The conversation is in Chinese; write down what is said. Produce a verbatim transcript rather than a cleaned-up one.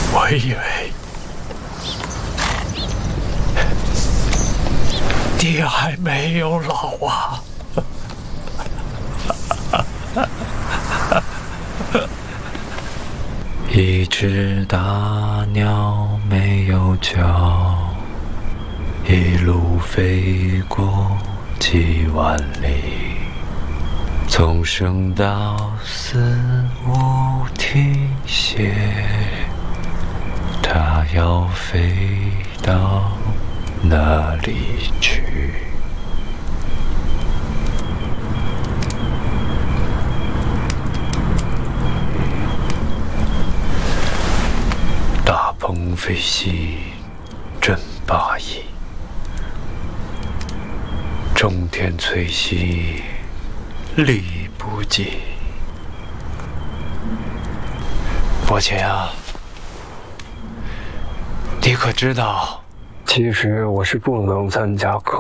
我以为爹还没有老啊。一只大鸟没有脚，一路飞过几万里，从生到死无停歇。它要飞到哪里去？大鹏飞兮真霸意，中天摧兮力不济。伯禽啊，你可知道，其实我是不能参加课